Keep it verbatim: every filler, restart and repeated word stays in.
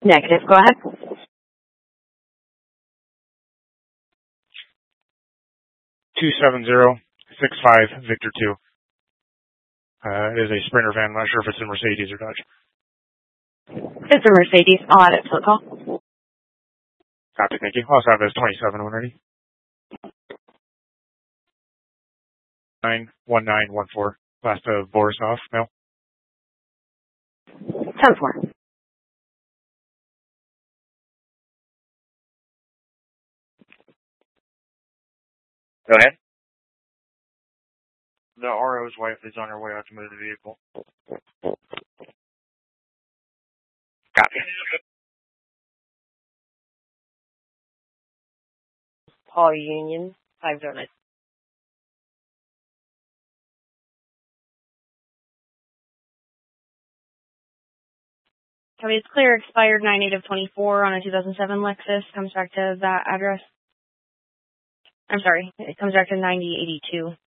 Negative. Go ahead. two seven zero six five Victor two. Uh, it is a Sprinter van. I'm not sure if it's a Mercedes or Dodge. It's a Mercedes. I'll add it to the call. Copy, thank you. I'll also have this twenty-seven when ready. nine one nine one four. Last of Borisov, mail. ten four. Go ahead. The R O's wife is on her way out to move the vehicle. Copy. Paul Union, five donuts. Copy, it's clear. Expired nine eight of twenty-four on a two thousand seven Lexus. Comes back to that address. I'm sorry. It comes back to ninety eighty-two.